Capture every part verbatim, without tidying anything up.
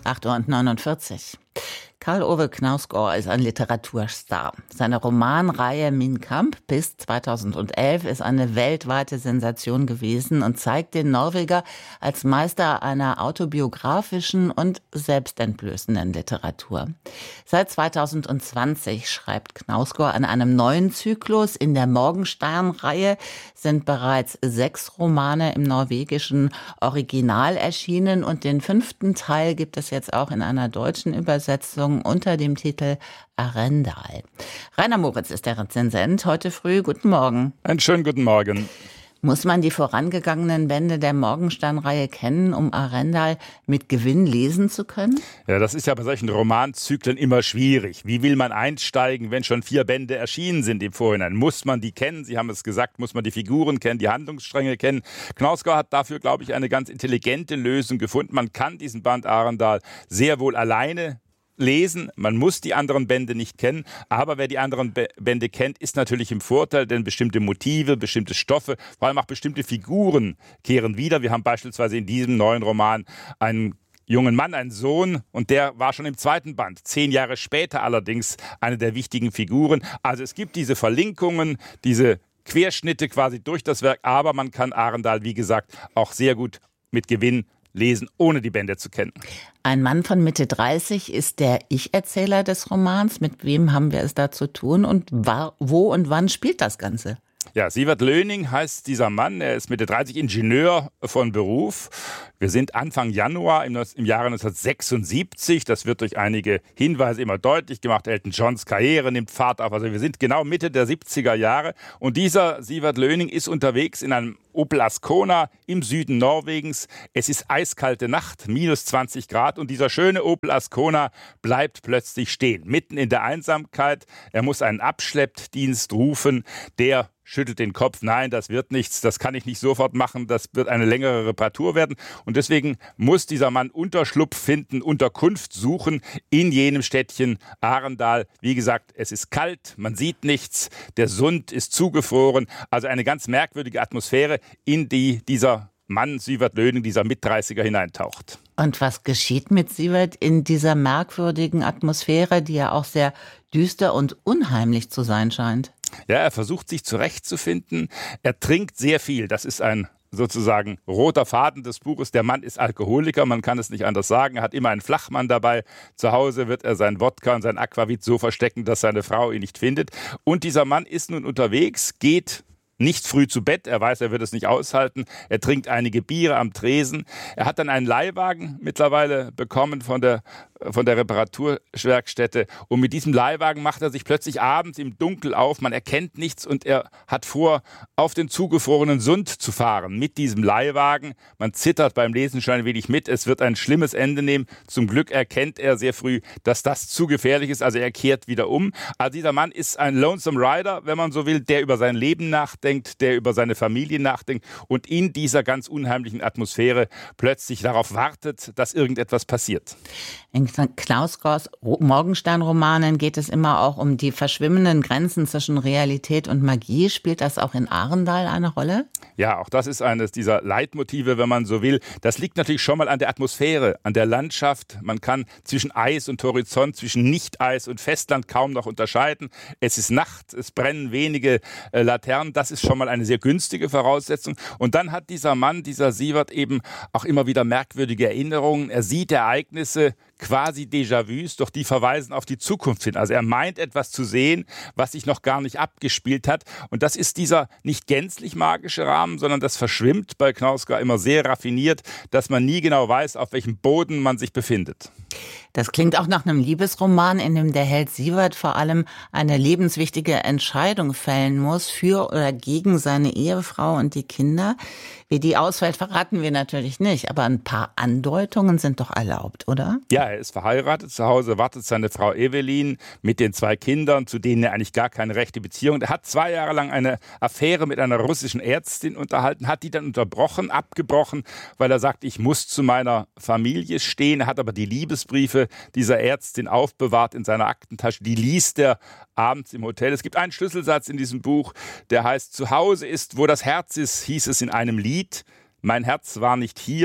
acht Uhr neunundvierzig. Karl-Ove Knausgård ist ein Literaturstar. Seine Romanreihe Min Kamp bis zweitausendelf ist eine weltweite Sensation gewesen und zeigt den Norweger als Meister einer autobiografischen und selbstentblößenden Literatur. Seit zweitausendzwanzig schreibt Knausgård an einem neuen Zyklus. In der Morgenstern-Reihe sind bereits sechs Romane im norwegischen Original erschienen und den fünften Teil gibt es jetzt auch in einer deutschen Übersetzung unter dem Titel Arendal. Rainer Moritz ist der Rezensent. Heute früh, guten Morgen. Einen schönen guten Morgen. Muss man die vorangegangenen Bände der Morgenstern-Reihe kennen, um Arendal mit Gewinn lesen zu können? Ja, das ist ja bei solchen Romanzyklen immer schwierig. Wie will man einsteigen, wenn schon vier Bände erschienen sind im Vorhinein? Muss man die kennen? Sie haben es gesagt, muss man die Figuren kennen, die Handlungsstränge kennen? Knausgård hat dafür, glaube ich, eine ganz intelligente Lösung gefunden. Man kann diesen Band Arendal sehr wohl alleine lesen. Man muss die anderen Bände nicht kennen, aber wer die anderen B- Bände kennt, ist natürlich im Vorteil, denn bestimmte Motive, bestimmte Stoffe, vor allem auch bestimmte Figuren kehren wieder. Wir haben beispielsweise in diesem neuen Roman einen jungen Mann, einen Sohn, und der war schon im zweiten Band, zehn Jahre später allerdings eine der wichtigen Figuren. Also es gibt diese Verlinkungen, diese Querschnitte quasi durch das Werk, aber man kann Arendal, wie gesagt, auch sehr gut mit Gewinn lesen, ohne die Bände zu kennen. Ein Mann von Mitte dreißig ist der Ich-Erzähler des Romans. Mit wem haben wir es da zu tun und war, wo und wann spielt das Ganze? Ja, Sivert Löning heißt dieser Mann. Er ist Mitte dreißig, Ingenieur von Beruf. Wir sind Anfang Januar im, im Jahre neunzehnhundertsechsundsiebzig. Das wird durch einige Hinweise immer deutlich gemacht. Elton Johns Karriere nimmt Fahrt auf. Also wir sind genau Mitte der siebziger Jahre. Und dieser Sivert Löning ist unterwegs in einem Opel Ascona im Süden Norwegens. Es ist eiskalte Nacht, minus zwanzig Grad. Und dieser schöne Opel Ascona bleibt plötzlich stehen, mitten in der Einsamkeit. Er muss einen Abschleppdienst rufen, der schüttelt den Kopf, nein, das wird nichts, das kann ich nicht sofort machen, das wird eine längere Reparatur werden. Und deswegen muss dieser Mann Unterschlupf finden, Unterkunft suchen in jenem Städtchen Arendal. Wie gesagt, es ist kalt, man sieht nichts, der Sund ist zugefroren. Also eine ganz merkwürdige Atmosphäre, in die dieser Mann, Sivert Löning, dieser Mitdreißiger hineintaucht. Und was geschieht mit Sivert in dieser merkwürdigen Atmosphäre, die ja auch sehr düster und unheimlich zu sein scheint? Ja, er versucht sich zurechtzufinden. Er trinkt sehr viel. Das ist ein sozusagen roter Faden des Buches. Der Mann ist Alkoholiker, man kann es nicht anders sagen. Er hat immer einen Flachmann dabei. Zu Hause wird er seinen Wodka und sein Aquavit so verstecken, dass seine Frau ihn nicht findet. Und dieser Mann ist nun unterwegs, geht nicht früh zu Bett, er weiß, er wird es nicht aushalten. Er trinkt einige Biere am Tresen. Er hat dann einen Leihwagen mittlerweile bekommen von der, von der Reparaturwerkstätte. Und mit diesem Leihwagen macht er sich plötzlich abends im Dunkel auf. Man erkennt nichts und er hat vor, auf den zugefrorenen Sund zu fahren mit diesem Leihwagen. Man zittert beim Lesen schon ein wenig mit. Es wird ein schlimmes Ende nehmen. Zum Glück erkennt er sehr früh, dass das zu gefährlich ist. Also er kehrt wieder um. Also dieser Mann ist ein Lonesome Rider, wenn man so will, der über sein Leben nachdenkt, der über seine Familie nachdenkt und in dieser ganz unheimlichen Atmosphäre plötzlich darauf wartet, dass irgendetwas passiert. In Knausgårds Morgenstern-Romanen geht es immer auch um die verschwimmenden Grenzen zwischen Realität und Magie. Spielt das auch in Arendal eine Rolle? Ja, auch das ist eines dieser Leitmotive, wenn man so will. Das liegt natürlich schon mal an der Atmosphäre, an der Landschaft. Man kann zwischen Eis und Horizont, zwischen Nicht-Eis und Festland kaum noch unterscheiden. Es ist Nacht, es brennen wenige äh, Laternen. Das ist schon mal eine sehr günstige Voraussetzung. Und dann hat dieser Mann, dieser Sivert, eben auch immer wieder merkwürdige Erinnerungen. Er sieht Ereignisse, quasi Déjà-vus, doch die verweisen auf die Zukunft hin. Also er meint etwas zu sehen, was sich noch gar nicht abgespielt hat. Und das ist dieser nicht gänzlich magische Rahmen, sondern das verschwimmt bei Knausgård immer sehr raffiniert, dass man nie genau weiß, auf welchem Boden man sich befindet. Das klingt auch nach einem Liebesroman, in dem der Held Sivert vor allem eine lebenswichtige Entscheidung fällen muss für oder gegen seine Ehefrau und die Kinder. Wie die ausfällt, verraten wir natürlich nicht, aber ein paar Andeutungen sind doch erlaubt, oder? Ja, er ist verheiratet, zu Hause wartet seine Frau Evelyn mit den zwei Kindern, zu denen er eigentlich gar keine rechte Beziehung hat. Er hat zwei Jahre lang eine Affäre mit einer russischen Ärztin unterhalten, hat die dann unterbrochen, abgebrochen, weil er sagt, ich muss zu meiner Familie stehen. Er hat aber die Liebesbriefe dieser Ärztin aufbewahrt in seiner Aktentasche. Die liest er abends im Hotel. Es gibt einen Schlüsselsatz in diesem Buch, der heißt: Zu Hause ist, wo das Herz ist, hieß es in einem Lied. Mein Herz war nicht hier,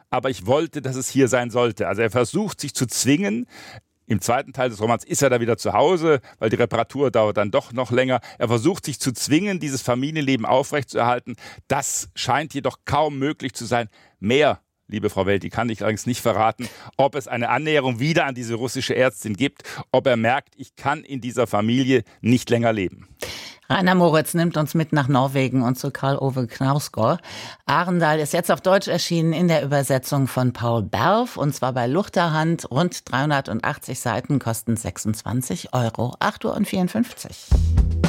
aber ich wollte, dass es hier sein sollte. Also er versucht sich zu zwingen. Im zweiten Teil des Romans ist er da wieder zu Hause, weil die Reparatur dauert dann doch noch länger. Er versucht sich zu zwingen, dieses Familienleben aufrechtzuerhalten. Das scheint jedoch kaum möglich zu sein. Mehr, liebe Frau Welti, kann ich allerdings nicht verraten, ob es eine Annäherung wieder an diese russische Ärztin gibt, ob er merkt, ich kann in dieser Familie nicht länger leben. Rainer Moritz nimmt uns mit nach Norwegen und zu Karl Ove Knausgård. Arendal ist jetzt auf Deutsch erschienen in der Übersetzung von Paul Berf, und zwar bei Luchterhand. Rund dreihundertachtzig Seiten, kosten sechsundzwanzig Euro. acht Uhr vierundfünfzig.